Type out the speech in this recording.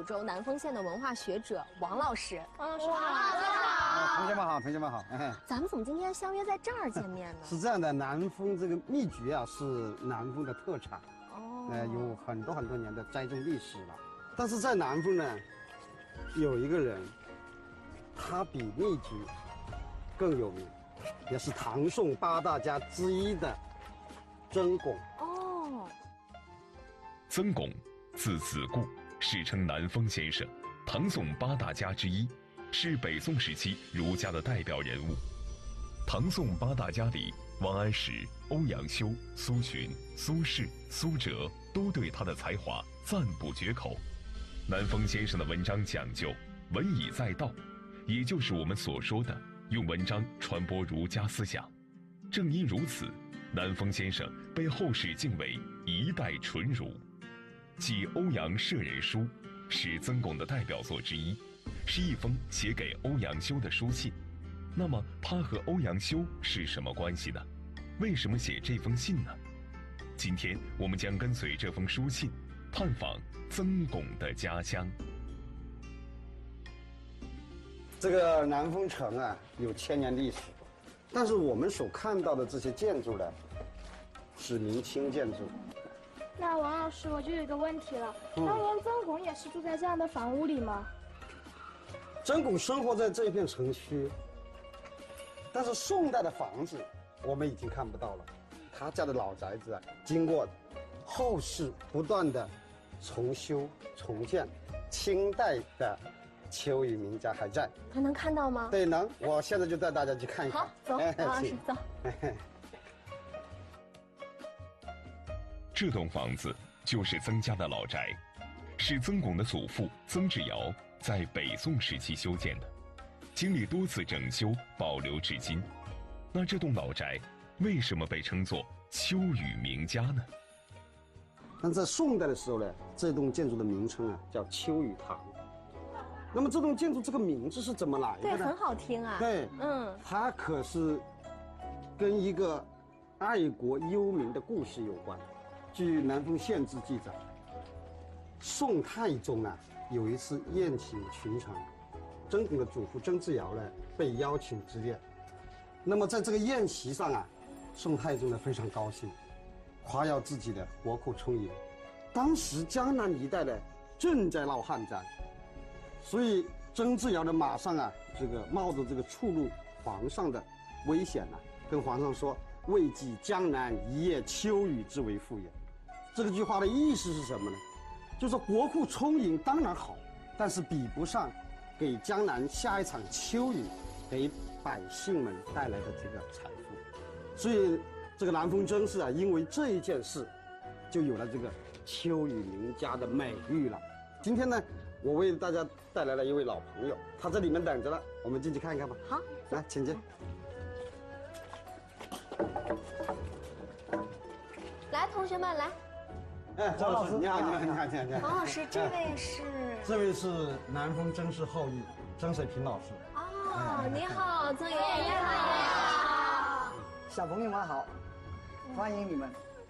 抚州南丰县的文化学者王老师。 王老师好， 同学们好，同学们好。 咱们怎么今天相约在这儿见面呢？ 是这样的，南丰这个蜜橘啊是南丰的特产，有很多年的栽种历史了。但是在南丰呢，有一个人，他比蜜橘更有名，也是唐宋8大家之一的曾巩。 曾巩，字子固，世称南丰先生，唐宋8大家之一，是北宋时期儒家的代表人物。唐宋8大家里，王安石、欧阳修、苏洵、苏轼、苏辙都对他的才华赞不绝口。南丰先生的文章讲究文以载道，也就是我们所说的用文章传播儒家思想。正因如此，南丰先生被后世敬为一代纯儒。继《欧阳舍人书》是曾巩的代表作之一，是一封写给欧阳修的书信。那么他和欧阳修是什么关系呢？为什么写这封信呢？今天我们将跟随这封书信，探访曾巩的家乡。 这个南丰城啊，有1000年历史，但是我们所看到的这些建筑呢，是明清建筑。 那王老师，我就有一个问题了，当年曾巩也是住在这样的房屋里吗？ 曾巩生活在这一片城区，但是宋代的房子我们已经看不到了。他家的老宅子啊，经过后世不断的重修重建，清代的秋雨名家还在。 他能看到吗？ 对，能。我现在就带大家去看一看。 好，走，王老师走。 这栋房子就是曾家的老宅，是曾巩的祖父曾志尧在北宋时期修建的，经历多次整修，保留至今。那这栋老宅为什么被称作秋雨名家呢？ 但在宋代的时候呢，这栋建筑的名称啊叫秋雨堂。那么这栋建筑这个名字是怎么来的呢？ 对，很好听啊。 对，它可是跟一个爱国忧民的故事有关。据《南丰县志》记载，宋太宗啊有一次宴请群臣，曾巩的祖父曾志尧呢被邀请之宴。那么在这个宴席上啊，宋太宗呢非常高兴，夸耀自己的国库充盈。当时江南一带呢正在闹旱灾，所以曾志尧呢马上啊冒着这个触怒皇上的危险呢，跟皇上说：“未济江南一夜秋雨之为富也。”这句话的意思是什么呢？就是说国库充盈当然好，但是比不上给江南下一场秋雨给百姓们带来的这个财富。所以这个南丰曾氏啊，因为这一件事，就有了这个秋雨名家的美誉了。今天呢，我为大家带来了一位老朋友，他在里面等着了，我们进去看一看吧。 好， 来，请进。 来，同学们来。 张老师，你好。 王老师，这位是？ 这位是南丰曾氏后裔曾水平老师。 你好，曾爷爷。 小朋友们好，欢迎你们。